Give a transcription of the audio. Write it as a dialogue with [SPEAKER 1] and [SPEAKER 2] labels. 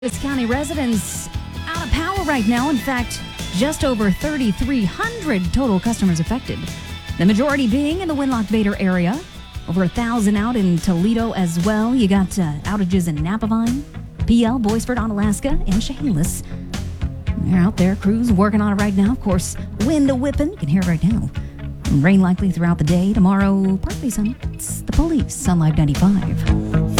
[SPEAKER 1] This county residents out of power right now. In fact, just over 3,300 total customers affected. The majority being in the Winlock-Vader area. Over 1,000 out in Toledo as well. You got outages in Napavine, PL, Boisford, Onalaska, and Chehalis. They're out there, crews working on it right now. Of course, wind a-whipping. You can hear it right now. And rain likely throughout the day. Tomorrow, partly sunny. It's the Police on Live 95.